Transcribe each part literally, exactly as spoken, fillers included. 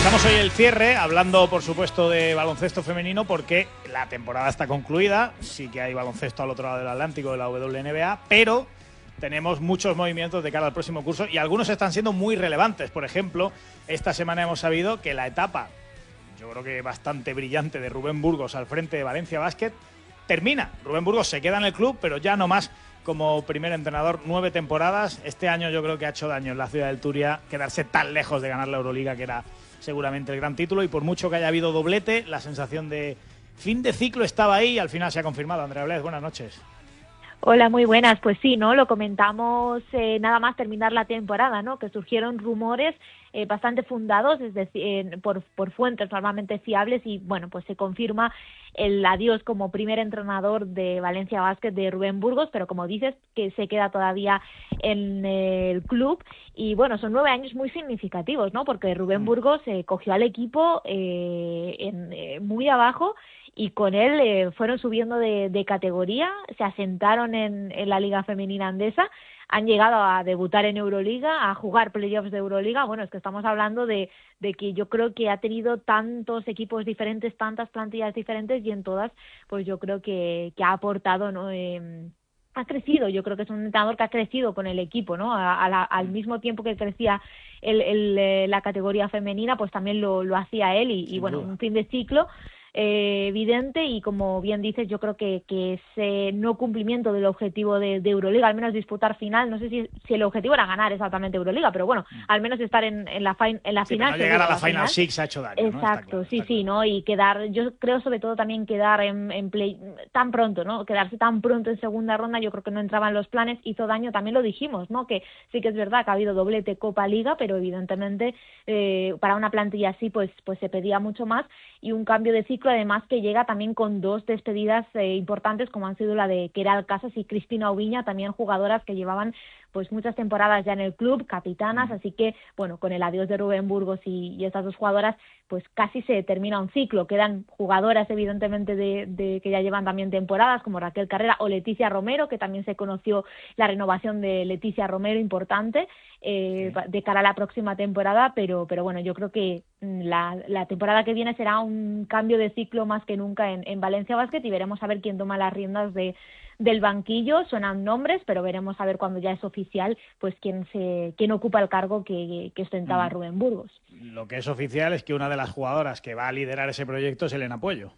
Comenzamos hoy el cierre hablando, por supuesto, de baloncesto femenino porque la temporada está concluida. Sí que hay baloncesto al otro lado del Atlántico de la W N B A, pero tenemos muchos movimientos de cara al próximo curso y algunos están siendo muy relevantes. Por ejemplo, esta semana hemos sabido que la etapa, yo creo que bastante brillante, de Rubén Burgos al frente de Valencia Basket termina. Rubén Burgos se queda en el club, pero ya no más como primer entrenador, nueve temporadas. Este año yo creo que ha hecho daño en la ciudad del Turia quedarse tan lejos de ganar la Euroliga, que era seguramente el gran título, y por mucho que haya habido doblete, la sensación de fin de ciclo estaba ahí y al final se ha confirmado. Andrea Blez, buenas noches. Hola, muy buenas. Pues sí, ¿no? Lo comentamos eh, nada más terminar la temporada, ¿no? Que surgieron rumores eh, bastante fundados, es decir, eh, por, por fuentes normalmente fiables, y bueno, pues se confirma el adiós como primer entrenador de Valencia Basket de Rubén Burgos, pero como dices, que se queda todavía en el club. Y bueno, son nueve años muy significativos, ¿no? Porque Rubén Burgos eh, cogió al equipo eh, en, eh, muy abajo, y con él eh, fueron subiendo de, de categoría, se asentaron en, en la Liga Femenina Andesa, han llegado a debutar en Euroliga, a jugar playoffs de Euroliga. Bueno, es que estamos hablando de, de que yo creo que ha tenido tantos equipos diferentes, tantas plantillas diferentes, y en todas, pues yo creo que, que ha aportado, ¿no? Eh, ha crecido, yo creo que es un entrenador que ha crecido con el equipo, ¿no? A, a la, al mismo tiempo que crecía el, el, la categoría femenina, pues también lo, lo hacía él, y, y bueno, un fin de ciclo Eh, evidente, y como bien dices, yo creo que, que ese no cumplimiento del objetivo de, de Euroliga, al menos disputar final, no sé si, si el objetivo era ganar exactamente Euroliga, pero bueno, al menos estar en, en la, fin, en la sí, final. No llegar a la Final Six ha hecho daño. Exacto, ¿no? Claro, sí, sí, ¿no? Y quedar, yo creo sobre todo también quedar en, en play tan pronto, ¿no? Quedarse tan pronto en segunda ronda, yo creo que no entraba en los planes, hizo daño, también lo dijimos, ¿no? Que sí que es verdad que ha habido doblete Copa Liga, pero evidentemente eh, para una plantilla así, pues, pues se pedía mucho más, y un cambio de ciclo, además, que llega también con dos despedidas eh, importantes, como han sido la de Keral Casas y Cristina Oviña, también jugadoras que llevaban pues muchas temporadas ya en el club, capitanas, así que bueno, con el adiós de Rubén Burgos y, y estas dos jugadoras, pues casi se termina un ciclo. Quedan jugadoras evidentemente de, de que ya llevan también temporadas, como Raquel Carrera o Leticia Romero, que también se conoció la renovación de Leticia Romero, importante eh, sí. de cara a la próxima temporada, pero pero bueno, yo creo que la, la temporada que viene será un cambio de ciclo más que nunca en, en Valencia Basket, y veremos a ver quién toma las riendas de del banquillo. Suenan nombres, pero veremos a ver cuando ya es oficial, pues quién se quién ocupa el cargo que, que ostentaba mm. Rubén Burgos. Lo que es oficial es que una de las jugadoras que va a liderar ese proyecto es Elena Puello.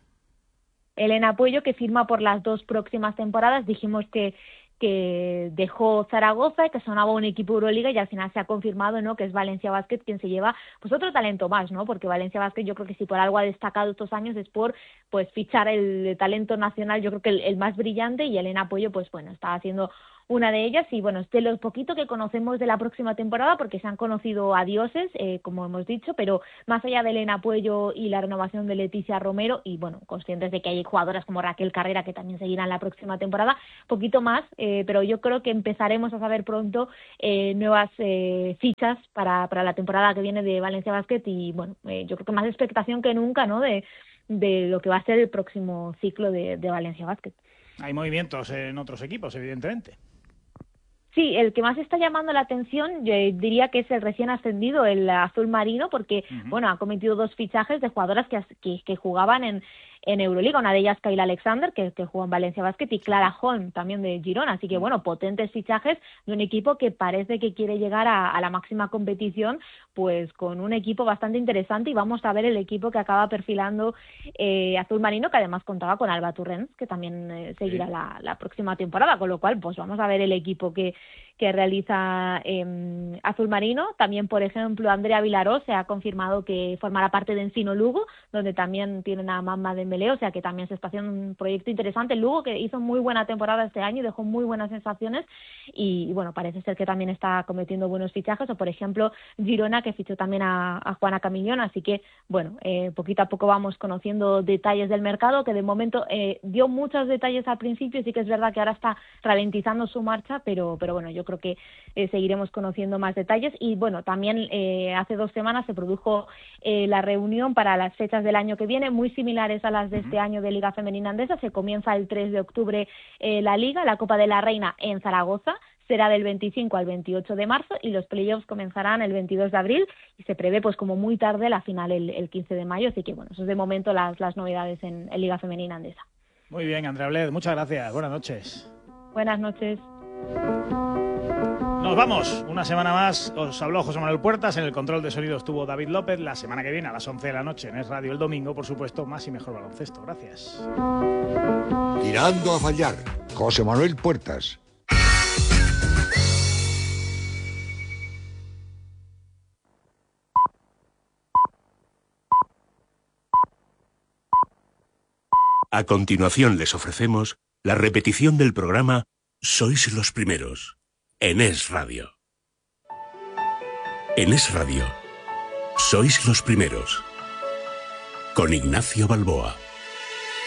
Elena Puello, que firma por las dos próximas temporadas. Dijimos que que dejó Zaragoza y que sonaba un equipo Euroliga, y al final se ha confirmado, ¿no?, que es Valencia Basket quien se lleva pues otro talento más, ¿no? Porque Valencia Basket, yo creo que si por algo ha destacado estos años es por pues fichar el talento nacional, yo creo que el, el más brillante, y Elena Puello pues bueno, está haciendo una de ellas. Y bueno, es de lo poquito que conocemos de la próxima temporada, porque se han conocido adioses, eh, como hemos dicho, pero más allá de Elena Puello y la renovación de Leticia Romero, y bueno, conscientes de que hay jugadoras como Raquel Carrera que también seguirán la próxima temporada, poquito más, eh, pero yo creo que empezaremos a saber pronto eh, nuevas eh, fichas para, para la temporada que viene de Valencia Basket, y bueno, eh, yo creo que más expectación que nunca, ¿no?, de, de lo que va a ser el próximo ciclo de, de Valencia Basket. Hay movimientos en otros equipos, evidentemente. Sí, el que más está llamando la atención, yo diría que es el recién ascendido, el azul marino, porque uh-huh. bueno, ha cometido dos fichajes de jugadoras que, que, que jugaban en, en Euroliga, una de ellas Kayla Alexander, que, que jugó en Valencia Basket, y Clara Holm, también de Girona, así que uh-huh. bueno, potentes fichajes de un equipo que parece que quiere llegar a, a la máxima competición, pues con un equipo bastante interesante, y vamos a ver el equipo que acaba perfilando eh, azul marino, que además contaba con Alba Turrens, que también eh, seguirá sí. la, la próxima temporada, con lo cual pues vamos a ver el equipo que que realiza eh, Azul Marino. También, por ejemplo, Andrea Vilaró se ha confirmado que formará parte de Encino Lugo, donde también tienen a Mamma Dembélé, o sea que también se está haciendo un proyecto interesante. Lugo, que hizo muy buena temporada este año y dejó muy buenas sensaciones, y, y bueno, parece ser que también está cometiendo buenos fichajes, o por ejemplo Girona, que fichó también a, a Juana Camillón, así que bueno, eh, poquito a poco vamos conociendo detalles del mercado, que de momento eh, dio muchos detalles al principio, y sí que es verdad que ahora está ralentizando su marcha, pero, pero bueno, yo creo que eh, seguiremos conociendo más detalles. Y bueno, también eh, hace dos semanas se produjo eh, la reunión para las fechas del año que viene, muy similares a las de este año de Liga Femenina Andesa. Se comienza el tres de octubre eh, la Liga, la Copa de la Reina en Zaragoza. será del veinticinco al veintiocho de marzo y los playoffs comenzarán el veintidós de abril y se prevé pues como muy tarde la final el, el quince de mayo, así que bueno, eso es de momento las, las novedades en, en Liga Femenina Andesa. Muy bien, Andrea Bled, muchas gracias, buenas noches. Buenas noches. Nos vamos, una semana más, os habló José Manuel Puertas, en el control de sonido estuvo David López, la semana que viene a las once de la noche en Es Radio el domingo, por supuesto, más y mejor baloncesto, gracias. Tirando a fallar, José Manuel Puertas. A continuación les ofrecemos la repetición del programa Sois los Primeros, en Es Radio. En Es Radio, Sois los Primeros, con Ignacio Balboa.